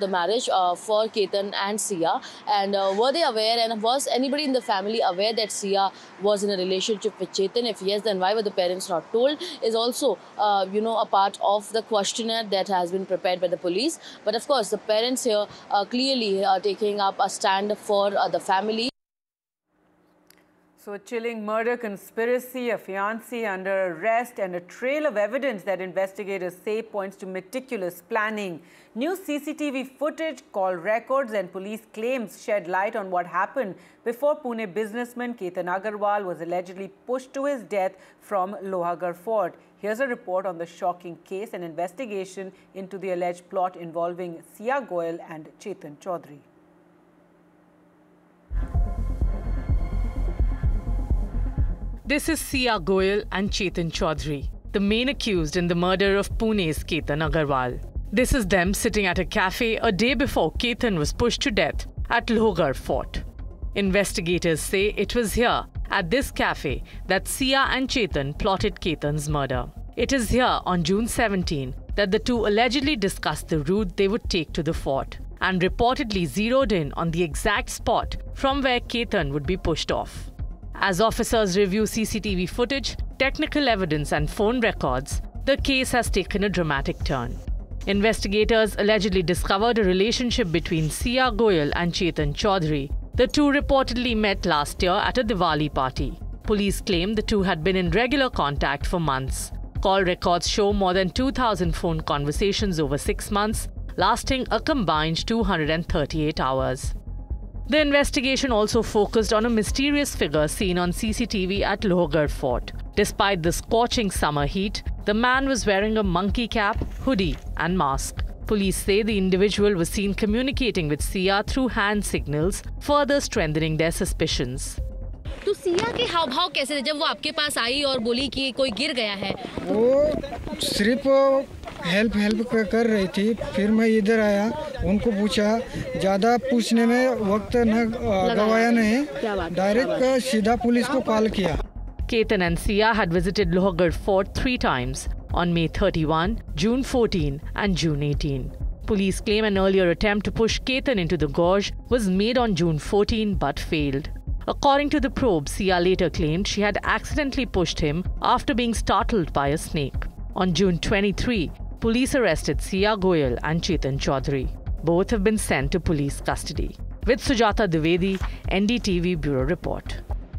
the marriage for Ketan and Sia, and were they aware, and was anybody in the family aware that Sia was in a relationship with Chetan? If yes, then why were the parents not told? Is also a part of the questionnaire that has been prepared by the police. But of course, the parents here clearly taking up a stand for the family. So a chilling murder conspiracy, a fiancé under arrest, and a trail of evidence that investigators say points to meticulous planning. New CCTV footage, call records and police claims shed light on what happened before Pune businessman Ketan Agarwal was allegedly pushed to his death from Lohagarh Fort. Here's a report on the shocking case and investigation into the alleged plot involving Sia Goyal and Chetan Chaudhary. This is Sia Goyal and Chetan Chaudhary, the main accused in the murder of Pune's Ketan Agarwal. This is them sitting at a cafe a day before Ketan was pushed to death at Lohagarh Fort. Investigators say it was here, at this cafe, that Sia and Chetan plotted Ketan's murder. It is here on June 17 that the two allegedly discussed the route they would take to the fort and reportedly zeroed in on the exact spot from where Ketan would be pushed off. As officers review CCTV footage, technical evidence and phone records, the case has taken a dramatic turn. Investigators allegedly discovered a relationship between Sia Goyal and Chetan Chaudhary. The two reportedly met last year at a Diwali party. Police claim the two had been in regular contact for months. Call records show more than 2,000 phone conversations over 6 months, lasting a combined 238 hours. The investigation also focused on a mysterious figure seen on CCTV at Lohagarh Fort. Despite the scorching summer heat, the man was wearing a monkey cap, hoodie and mask. Police say the individual was seen communicating with Sia through hand signals, further strengthening their suspicions. तो सिया के हाव भाव कैसे थे जब वो आपके पास आई और बोली कि कोई गिर गया है? वो सिर्फ हेल्प कर रही थी। फिर मैं इधर आया, उनको पूछा, ज़्यादा पूछने में वक्त न गवाया नहीं, डायरेक्ट सीधा पुलिस को कॉल किया। Ketan and Sia had visited Lohagarh Fort 3 times, on May 31, June 14 and June 18. Police claim an earlier attempt to push Ketan into the gorge was made on June 14 but failed. According to the probe, Sia later claimed she had accidentally pushed him after being startled by a snake. On June 23, police arrested Sia Goyal and Chetan Chaudhary. Both have been sent to police custody. With Sujata Dwivedi, NDTV Bureau Report.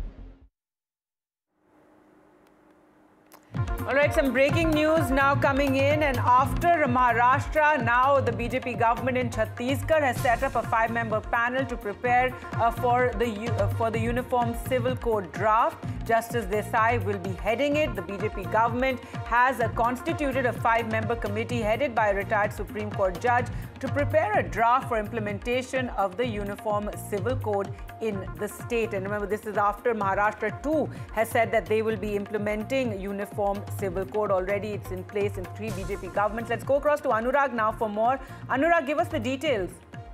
All right, some breaking news now coming in, and after Maharashtra, now the BJP government in Chhattisgarh has set up a 5-member panel to prepare for the Uniform Civil Code draft. Justice Desai will be heading it. The BJP government has constituted a 5-member committee headed by a retired Supreme Court judge to prepare a draft for implementation of the Uniform Civil Code in the state. And remember, this is after Maharashtra too has said that they will be implementing Uniform Civil Code. Already it's in place in 3 BJP governments. Let's go across to Anurag now for more. Anurag, give us the details.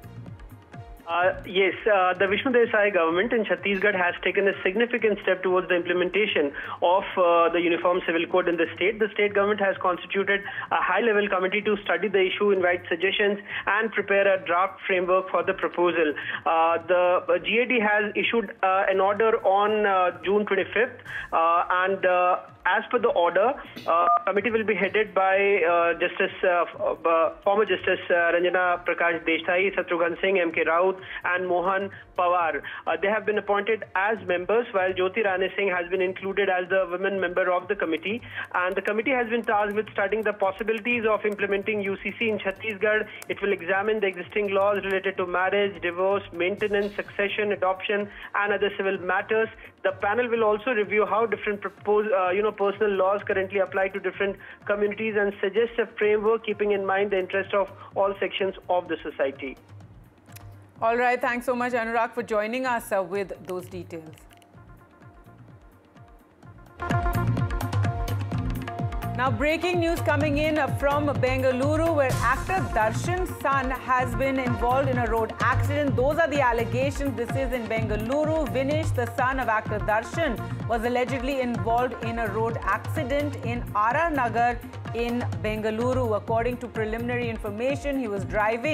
Yes, the Vishnu Desai government in Chhattisgarh has taken a significant step towards the implementation of the Uniform Civil Code in the state. The state government has constituted a high-level committee to study the issue, invite suggestions, and prepare a draft framework for the proposal. The GAD has issued an order on June 25th, and as per the order, committee will be headed by former Justice Ranjana Prakash Desai, Shatrughan Singh, M.K. Raut, and Mohan Pawar. They have been appointed as members, while Jyoti Rane Singh has been included as the women member of the committee. And the committee has been tasked with studying the possibilities of implementing UCC in Chhattisgarh. It will examine the existing laws related to marriage, divorce, maintenance, succession, adoption, and other civil matters. The panel will also review how different personal laws currently apply to different communities and suggest a framework keeping in mind the interest of all sections of the society. All right, thanks so much, Anurag, for joining us with those details. Now, breaking news coming in from Bengaluru, where actor Darshan's son has been involved in a road accident. Those are the allegations. This is in Bengaluru. Vinish, the son of actor Darshan, was allegedly involved in a road accident in RR Nagar in Bengaluru. According to preliminary information, he was driving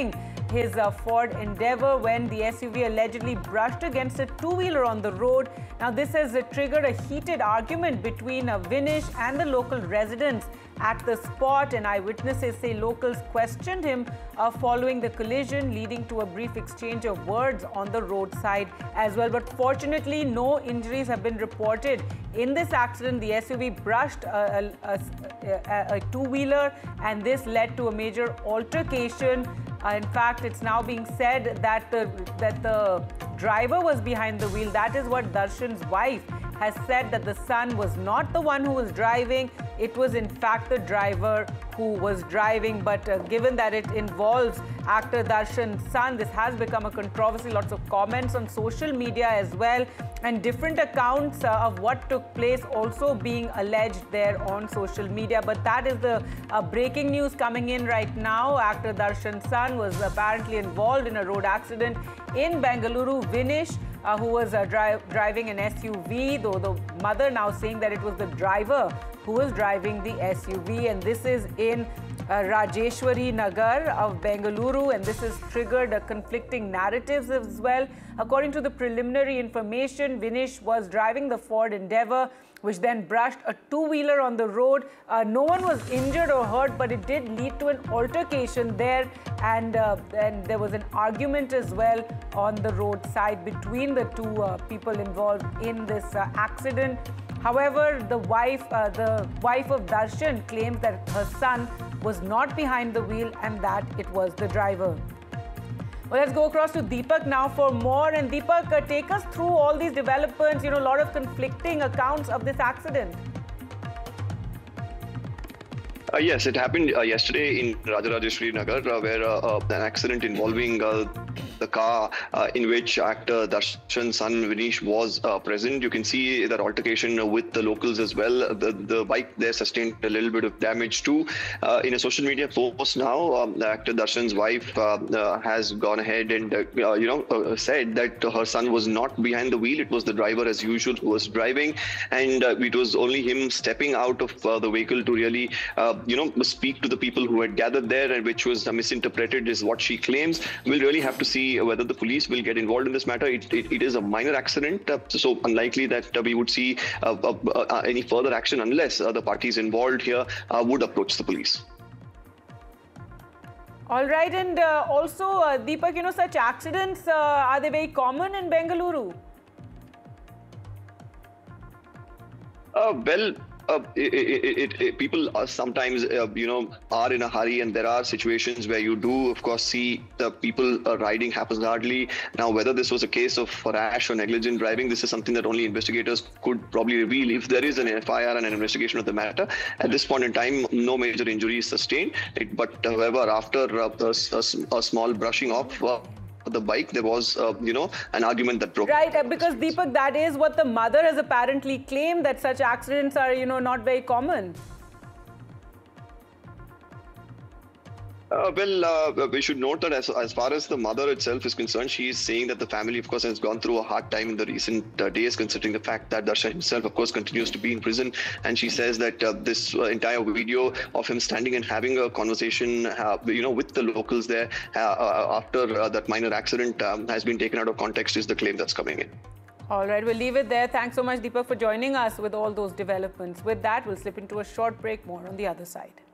his Ford Endeavour when the SUV allegedly brushed against a two-wheeler on the road. Now, this has triggered a heated argument between Vinish and the local residents at the spot, and eyewitnesses say locals questioned him following the collision, leading to a brief exchange of words on the roadside as well. But fortunately, no injuries have been reported. In this accident, the SUV brushed a two-wheeler, and this led to a major altercation. In fact, it's now being said that the driver was behind the wheel. That is what Darshan's wife has said, that the son was not the one who was driving. It was in fact the driver who was driving. But given that it involves actor Darshan's son, this has become a controversy. Lots of comments on social media as well, and different accounts of what took place also being alleged there on social media. But that is the breaking news coming in right now. Actor Darshan's son was apparently involved in a road accident in Bengaluru. Vinish, who was driving an SUV, though the mother now saying that it was the driver who was driving the SUV. And this is in Rajeshwari Nagar of Bengaluru, and this has triggered conflicting narratives as well. According to the preliminary information, Vinish was driving the Ford Endeavour, which then brushed a two-wheeler on the road. No one was injured or hurt, but it did lead to an altercation there, and there was an argument as well on the roadside between the two people involved in this accident. However, the wife of Darshan claims that her son was not behind the wheel and that it was the driver. Well, let's go across to Deepak now for more. And Deepak, take us through all these developments, a lot of conflicting accounts of this accident. Yes, it happened yesterday in Rajarajeshwari Nagar, where an accident involving the car in which actor Darshan's son Vinish was present. You can see that altercation with the locals as well. The bike there sustained a little bit of damage too. In a social media post now, actor Darshan's wife has gone ahead and said that her son was not behind the wheel. It was the driver as usual who was driving, and it was only him stepping out of the vehicle to really speak to the people who had gathered there, and which was misinterpreted is what she claims. We'll really have to see whether the police will get involved in this matter. It is a minor accident, so unlikely that we would see any further action unless the parties involved here would approach the police. All right, and also, Deepak, such accidents, are they very common in Bengaluru? People sometimes, are in a hurry, and there are situations where you do, of course, see the people riding haphazardly. Now, whether this was a case of rash or negligent driving, this is something that only investigators could probably reveal if there is an FIR and an investigation of the matter. At this point in time, no major injuries sustained. But however, after a small brushing off the bike, there was, an argument that broke. Right, because Deepak, that is what the mother has apparently claimed, that such accidents are, not very common. We should note that as far as the mother itself is concerned, she is saying that the family, of course, has gone through a hard time in the recent days, considering the fact that Darshan himself, of course, continues to be in prison. And she says that this entire video of him standing and having a conversation, with the locals there after that minor accident has been taken out of context is the claim that's coming in. All right, we'll leave it there. Thanks so much, Deepak, for joining us with all those developments. With that, we'll slip into a short break. More on the other side.